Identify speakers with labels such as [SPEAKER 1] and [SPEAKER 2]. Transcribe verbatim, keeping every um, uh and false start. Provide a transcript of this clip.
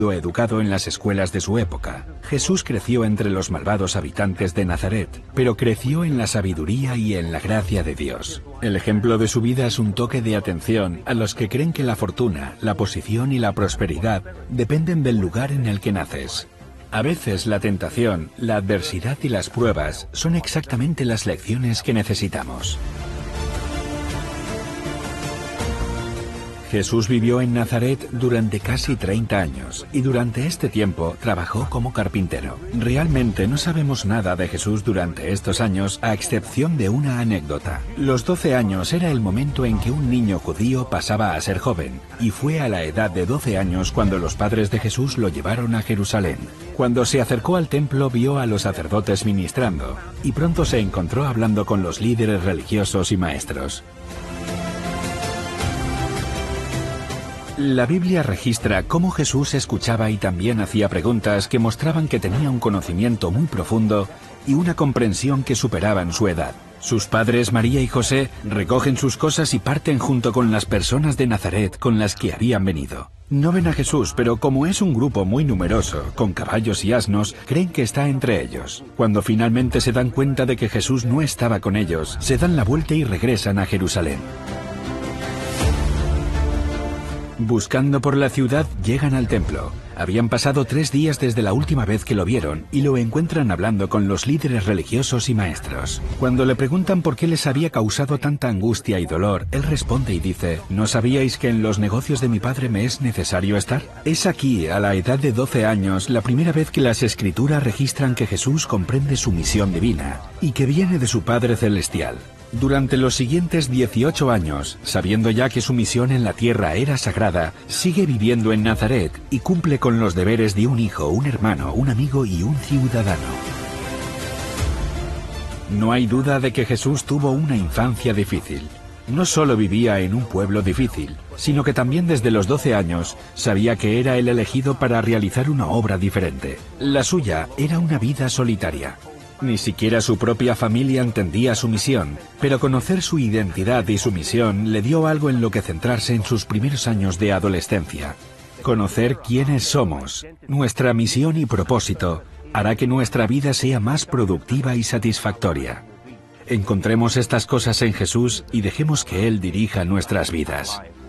[SPEAKER 1] educado en las escuelas de su época. Jesús creció entre los malvados habitantes de Nazaret, pero creció en la sabiduría y en la gracia de Dios. El ejemplo de su vida es un toque de atención a los que creen que la fortuna, la posición y la prosperidad dependen del lugar en el que naces. A veces la tentación, la adversidad y las pruebas son exactamente las lecciones que necesitamos. Jesús vivió en Nazaret durante casi treinta años y durante este tiempo trabajó como carpintero. Realmente no sabemos nada de Jesús durante estos años a excepción de una anécdota. Los doce años era el momento en que un niño judío pasaba a ser joven y fue a la edad de doce años cuando los padres de Jesús lo llevaron a Jerusalén. Cuando se acercó al templo vio a los sacerdotes ministrando y pronto se encontró hablando con los líderes religiosos y maestros. La Biblia registra cómo Jesús escuchaba y también hacía preguntas que mostraban que tenía un conocimiento muy profundo y una comprensión que superaban su edad. Sus padres, María y José, recogen sus cosas y parten junto con las personas de Nazaret con las que habían venido. No ven a Jesús, pero como es un grupo muy numeroso, con caballos y asnos, creen que está entre ellos. Cuando finalmente se dan cuenta de que Jesús no estaba con ellos, se dan la vuelta y regresan a Jerusalén. Buscando por la ciudad, llegan al templo. Habían pasado tres días desde la última vez que lo vieron y lo encuentran hablando con los líderes religiosos y maestros. Cuando le preguntan por qué les había causado tanta angustia y dolor, él responde y dice: ¿No sabíais que en los negocios de mi padre me es necesario estar? Es aquí, a la edad de doce años, la primera vez que las escrituras registran que Jesús comprende su misión divina y que viene de su Padre Celestial. Durante los siguientes dieciocho años, sabiendo ya que su misión en la tierra era sagrada, sigue viviendo en Nazaret y cumple con los deberes de un hijo, un hermano, un amigo y un ciudadano. No hay duda de que Jesús tuvo una infancia difícil. No solo vivía en un pueblo difícil, sino que también desde los doce años sabía que era el elegido para realizar una obra diferente. La suya era una vida solitaria. Ni siquiera su propia familia entendía su misión, pero conocer su identidad y su misión le dio algo en lo que centrarse en sus primeros años de adolescencia. Conocer quiénes somos, nuestra misión y propósito, hará que nuestra vida sea más productiva y satisfactoria. Encontremos estas cosas en Jesús y dejemos que Él dirija nuestras vidas.